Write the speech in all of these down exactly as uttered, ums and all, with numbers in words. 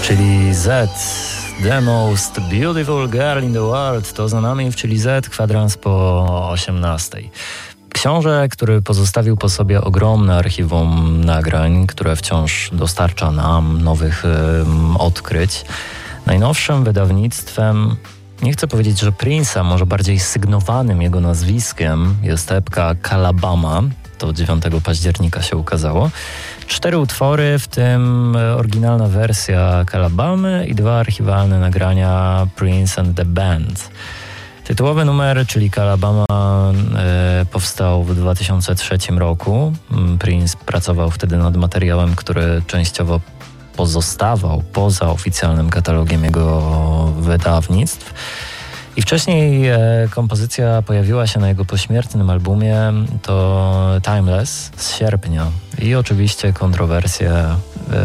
czyli Z. The most beautiful girl in the world. To za nami, czyli Z, kwadrans po osiemnastej. Książę, który pozostawił po sobie ogromne archiwum nagrań, które wciąż dostarcza nam nowych um, odkryć. Najnowszym wydawnictwem, nie chcę powiedzieć, że Prince'a, może bardziej sygnowanym jego nazwiskiem, jest epka Kalabama. To dziewiątego października się ukazało. Cztery utwory, w tym oryginalna wersja Kalabamy i dwa archiwalne nagrania Prince and the Band. Tytułowy numer, czyli Kalabama, e, powstał w dwa tysiące trzecim roku. Prince pracował wtedy nad materiałem, który częściowo pozostawał poza oficjalnym katalogiem jego wydawnictw. I wcześniej e, kompozycja pojawiła się na jego pośmiertnym albumie, to Timeless z sierpnia. I oczywiście kontrowersje e,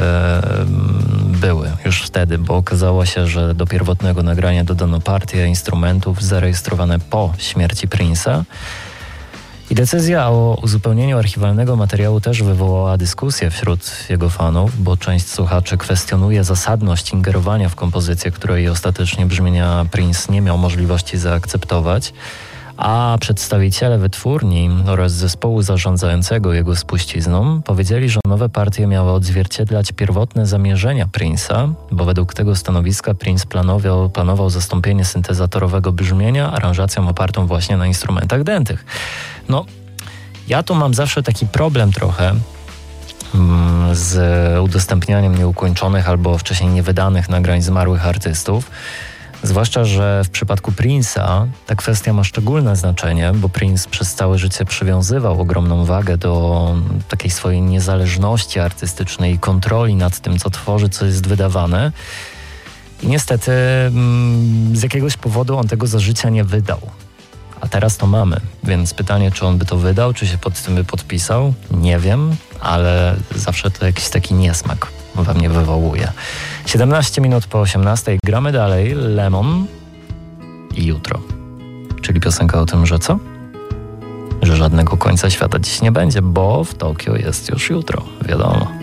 były już wtedy, bo okazało się, że do pierwotnego nagrania dodano partie instrumentów zarejestrowane po śmierci Prince'a. I decyzja o uzupełnieniu archiwalnego materiału też wywołała dyskusję wśród jego fanów, bo część słuchaczy kwestionuje zasadność ingerowania w kompozycję, której ostatecznie brzmienia Prince nie miał możliwości zaakceptować, a przedstawiciele wytwórni oraz zespołu zarządzającego jego spuścizną powiedzieli, że nowe partie miały odzwierciedlać pierwotne zamierzenia Prince'a, bo według tego stanowiska Prince planował, planował zastąpienie syntezatorowego brzmienia aranżacją opartą właśnie na instrumentach dętych. No, ja tu mam zawsze taki problem trochę mm, z udostępnianiem nieukończonych albo wcześniej niewydanych nagrań zmarłych artystów. Zwłaszcza, że w przypadku Prince'a ta kwestia ma szczególne znaczenie, bo Prince przez całe życie przywiązywał ogromną wagę do takiej swojej niezależności artystycznej i kontroli nad tym, co tworzy, co jest wydawane. I niestety mm, z jakiegoś powodu on tego za życia nie wydał. A teraz to mamy, więc pytanie, czy on by to wydał, czy się pod tym by podpisał, nie wiem, ale zawsze to jakiś taki niesmak we mnie wywołuje. siedemnaście minut po osiemnastej, gramy dalej, Lemon i Jutro. Czyli piosenka o tym, że co? Że żadnego końca świata dziś nie będzie, bo w Tokio jest już jutro, wiadomo.